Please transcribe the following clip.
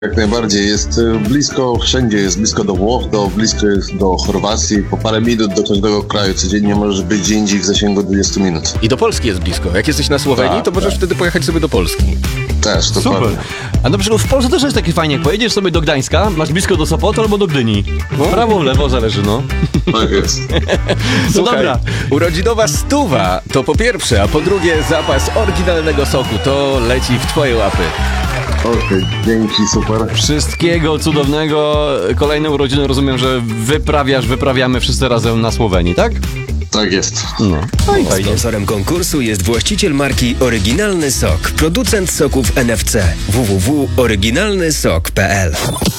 Jak najbardziej, jest blisko, wszędzie jest blisko do Włoch, blisko jest do Chorwacji, po parę minut do każdego kraju, codziennie możesz być gdzie indziej w zasięgu 20 minut. I do Polski jest blisko. Jak jesteś na Słowenii, to możesz wtedy pojechać sobie do Polski. Też, Super. dokładnie. A na przykład w Polsce też jest takie fajnie, jak pojedziesz sobie do Gdańska, masz blisko do Sopotu albo do Gdyni. Prawo, w lewo, zależy, no. Tak jest. Słuchaj, dobra. urodzinowa 100 to po pierwsze, a po drugie zapas oryginalnego soku. To leci w twoje łapy. Okej, dzięki, super. Wszystkiego cudownego. Kolejne urodziny rozumiem, że wyprawiamy wszyscy razem na Słowenii, tak? Tak jest. No. Fajnie. Sponsorem konkursu jest właściciel marki Oryginalny Sok, producent soków NFC. www.oryginalnysok.pl